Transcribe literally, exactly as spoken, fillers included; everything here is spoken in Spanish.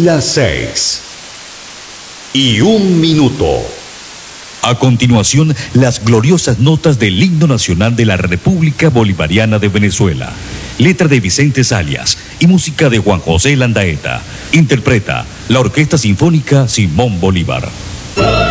Las seis y un minuto. A continuación, las gloriosas notas del himno nacional de la República Bolivariana de Venezuela. Letra de Vicente Zalias y música de Juan José Landaeta. Interpreta la Orquesta Sinfónica Simón Bolívar.